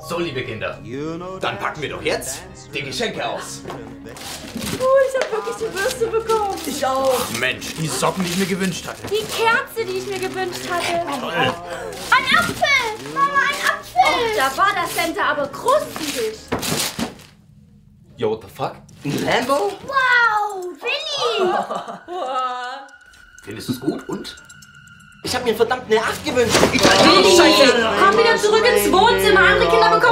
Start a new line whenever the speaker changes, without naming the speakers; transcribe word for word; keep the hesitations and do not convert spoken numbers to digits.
So, liebe Kinder, dann packen wir doch jetzt die Geschenke aus.
Oh, ich habe wirklich die Bürste bekommen.
Ich auch.
Mensch, die Socken, die ich mir gewünscht hatte.
Die Kerze, die ich mir gewünscht hatte.
Toll.
Ein Apfel! Mama, ein Apfel! Oh, da war das Center aber krustig.
Yo, what the fuck?
Ein Lambo?
Wow, Willi!
Findest du es gut und?
Ich habe mir verdammt eine acht gewünscht.
Willi, komm wieder zurück ins Wohnzimmer. Andere Kinder bekommen